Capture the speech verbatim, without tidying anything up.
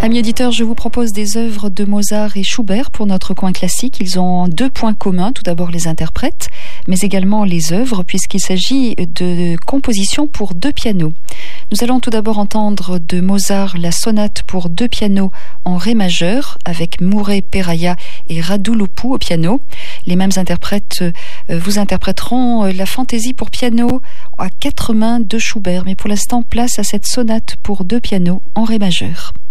Amis auditeurs, je vous propose des œuvres de Mozart et Schubert pour notre coin classique. Ils ont deux points communs, tout d'abord les interprètes, mais également les œuvres, puisqu'il s'agit de compositions pour deux pianos. Nous allons tout d'abord entendre de Mozart la sonate pour deux pianos en ré majeur, avec Mouret Peraya et Radu Lupu au piano. Les mêmes interprètes vous interpréteront la fantaisie pour piano à quatre mains de Schubert, mais pour l'instant, place à cette sonate pour deux pianos en ré majeur.